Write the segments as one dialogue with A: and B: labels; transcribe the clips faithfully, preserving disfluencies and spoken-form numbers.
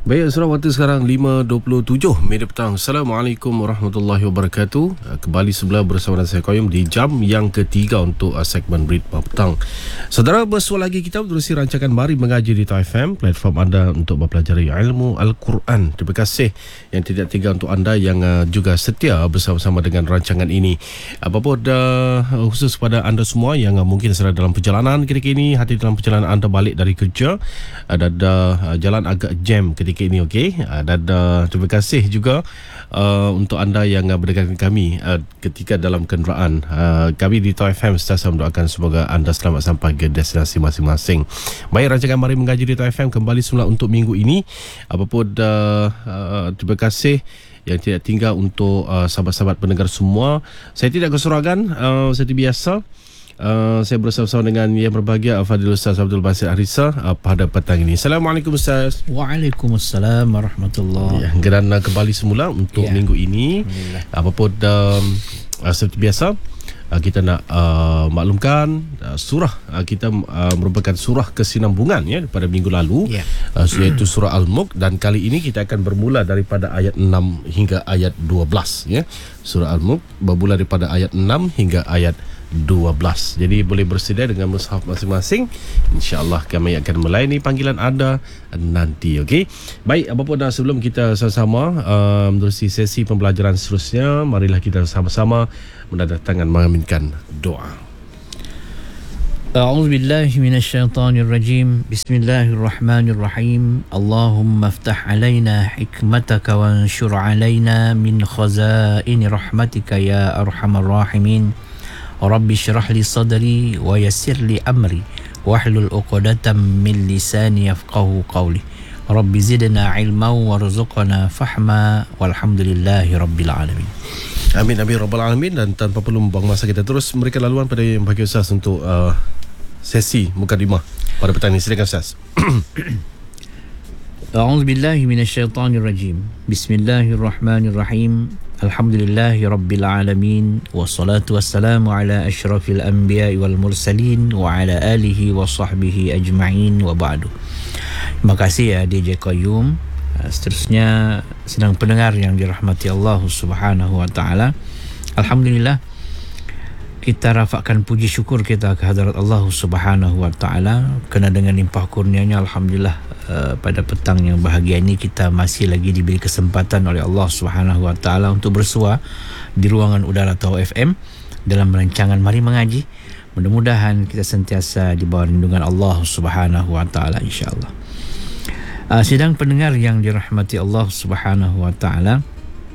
A: Baik, surah waktu sekarang lima dua puluh tujuh media petang. Assalamualaikum warahmatullahi wabarakatuh. Kembali sebelah bersama dengan saya Qayyum di jam yang ketiga untuk uh, segmen Berita Petang. Saudara, bersua lagi kita menerusi rancangan Mari Mengaji di T A F M, platform anda untuk mempelajari ilmu Al-Quran. Terima kasih yang tidak tinggal untuk anda yang uh, juga setia bersama-sama dengan rancangan ini. Apapun uh, khusus pada anda semua yang uh, mungkin sedang dalam perjalanan ketika ini, hati dalam perjalanan anda balik dari kerja, ada uh, jalan agak jam ketika ini, okey. Uh, dan uh, terima kasih juga uh, untuk anda yang uh, mendengarkan kami uh, ketika dalam kenderaan. Uh, kami di T A F M sentiasa mendoakan semoga anda selamat sampai ke destinasi masing-masing. Baik, rancangan Mari Mengaji di T A F M kembali semula untuk minggu ini. Apapun uh, uh, terima kasih yang tidak tinggal untuk uh, sahabat-sahabat pendengar semua. Saya tidak kesorangan, uh, seperti biasa. Uh, saya bersama-sama dengan yang berbahagia Fadil Ustaz Abdul Basit Arissa uh, pada petang ini. Assalamualaikum Ustaz.
B: Waalaikumsalam warahmatullahi.
A: Ya, kerana kembali semula untuk ya. minggu ini. Apapun um, uh, seperti biasa uh, kita nak uh, maklumkan uh, surah uh, kita uh, merupakan surah kesinambungan ya pada minggu lalu, ya. uh, iaitu surah Al-Mulk, dan kali ini kita akan bermula daripada ayat enam hingga ayat dua belas ya. Surah Al-Mulk bermula daripada ayat enam hingga ayat dua belas. Jadi boleh bersedia dengan mushaf masing-masing. InsyaAllah kami akan melayani panggilan anda nanti. Okey. Baik, apapun dah, sebelum kita sama-sama uh, menerusi sesi pembelajaran seterusnya, marilah kita sama-sama mendatangkan mengaminkan doa.
B: A'udzu billahi minasyaitonir rajim. Bismillahirrahmanirrahim. Allahumma iftah 'alaina hikmataka wanshur 'alaina min khazaini rahmatika ya arhamar rahimin. Rabbi syrah li sadri wa yassir li amri wahlul 'uqdatam min lisani yafqahu qawli. Rabbi zidna ilman warzuqna fahma walhamdulillahi rabbil alamin.
A: Amin amin rabbal alamin. Dan tanpa perlu membuang masa, kita terus memberikan laluan pada yang bagi Ustaz untuk uh, sesi mukadimah pada petang ini. Silakan Ustaz.
B: A'udzu billahi minasyaitonir rajim. Bismillahirrahmanirrahim. Alhamdulillahi rabbil alamin, wassalatu wassalamu ala asyrafil anbiya'i wal mursalin wa ala alihi wa sahbihi ajma'in wa ba'du. Terima kasih ya D J Qayyum. Seterusnya sedang pendengar yang dirahmati Allah Subhanahu wa taala. Alhamdulillah, kita rafakkan puji syukur kita ke hadirat Allah Subhanahu wa taala kerana dengan limpah kurnianya, alhamdulillah, uh, pada petang yang bahagia ini kita masih lagi diberi kesempatan oleh Allah Subhanahu wa taala untuk bersua di ruangan udara T A F M dalam rancangan Mari Mengaji. Mudah-mudahan kita sentiasa di bawah lindungan Allah Subhanahu wa taala, insya-Allah. Uh, sidang pendengar yang dirahmati Allah Subhanahu wa taala,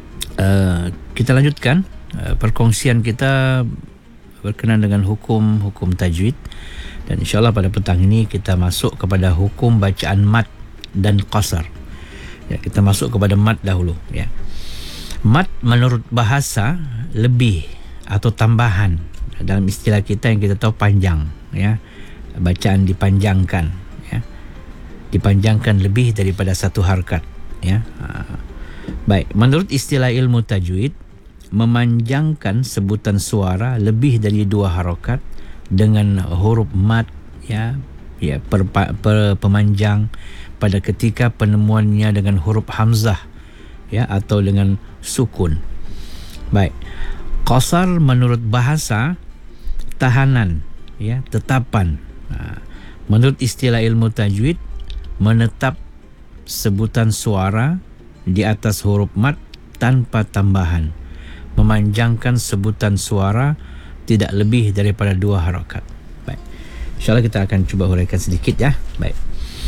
B: uh, kita lanjutkan uh, perkongsian kita berkenaan dengan hukum-hukum tajwid, dan insyaAllah pada petang ini kita masuk kepada hukum bacaan mad dan qasar. Ya, kita masuk kepada mad dahulu ya. Mad menurut bahasa lebih atau tambahan, dalam istilah kita yang kita tahu panjang ya. Bacaan dipanjangkan ya. Dipanjangkan lebih daripada satu harakat ya. Ha. Baik, menurut istilah ilmu tajwid, memanjangkan sebutan suara lebih dari dua harakat dengan huruf mad ya, ya per, per, pemanjang pada ketika penemuannya dengan huruf hamzah ya, atau dengan sukun. Baik, qasar menurut bahasa tahanan ya, tetapan. Nah, menurut istilah ilmu tajwid, menetap sebutan suara di atas huruf mad tanpa tambahan, memanjangkan sebutan suara tidak lebih daripada dua harakat. Baik, InsyaAllah kita akan cuba huraikan sedikit ya. Baik,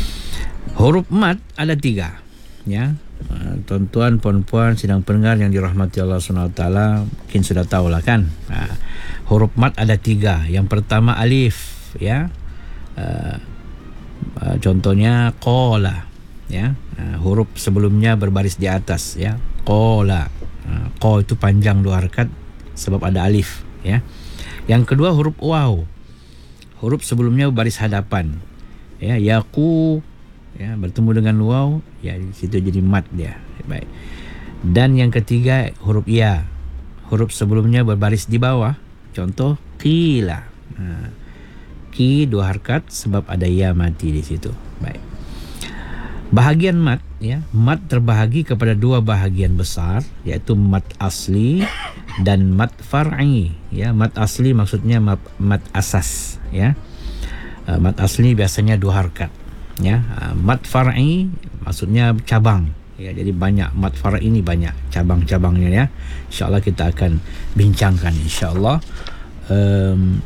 B: huruf mad ada tiga ya. Tuan-tuan, puan-puan, sidang pendengar yang dirahmati Allah subhanahu wa taala mungkin sudah tahu lah kan. Nah, huruf mad ada tiga. Yang pertama alif ya. Uh, uh, contohnya qala ya. Uh, huruf sebelumnya berbaris di atas ya. Qala. Qa itu panjang dua harakat sebab ada alif ya. Yang kedua huruf waw. Huruf sebelumnya baris hadapan ya. Yaqu ya, bertemu dengan waw ya, di situ jadi mad dia. Baik. Dan yang ketiga huruf ya. Huruf sebelumnya berbaris di bawah. Contoh qila. Nah, ki dua harakat sebab ada ya mati di situ. Baik. Bahagian mat, ya, mat terbahagi kepada dua bahagian besar, iaitu mat asli dan mat far'i. Ya, mat asli maksudnya mat, mat asas. Ya, uh, mat asli biasanya dua harakat. Ya, uh, mat far'i maksudnya cabang. Ya, jadi banyak mat far'i ini banyak cabang-cabangnya. Ya, InsyaAllah kita akan bincangkan. InsyaAllah. Um,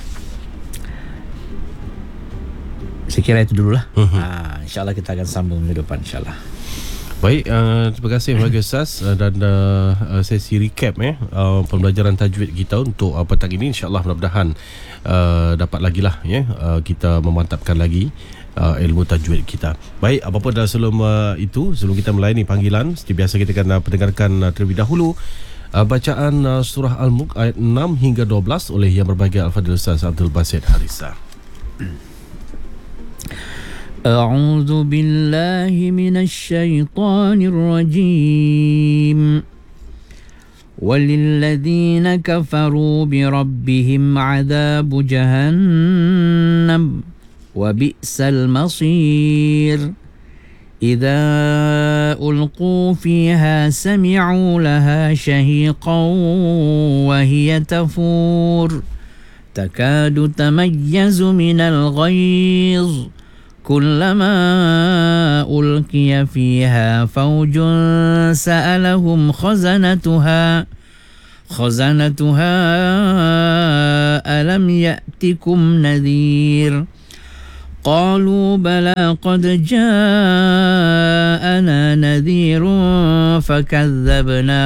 B: Saya kira itu dulu lah. Uh-huh. Ha, InsyaAllah kita akan sambung minggu depan, insyaAllah.
A: Baik, uh, terima kasih kepada Ustaz uh, dan uh, uh, sesi recap eh, uh, pembelajaran tajwid kita untuk uh, petang ini. InsyaAllah mudah-mudahan uh, dapat lagi lah ya, uh, kita memantapkan lagi uh, ilmu tajwid kita. Baik, apa-apa dah sebelum uh, itu, sebelum kita melayani panggilan, seperti biasa kita akan uh, pendengarkan uh, terlebih dahulu uh, bacaan uh, surah Al-Mulk ayat enam hingga dua belas oleh yang berbahagia Al-Fadhil Ustaz Abdul Basit Harisa.
B: أعوذ بالله من الشيطان الرجيم وللذين كفروا بربهم عذاب جهنم وبئس المصير إذا ألقوا فيها سمعوا لها شهيقا وهي تفور تكاد تميز من الغيظ كلما ألقي فيها فوج سألهم خزنتها خزنتها ألم يأتكم نذير قالوا بلى قد جاءنا نذير فكذبنا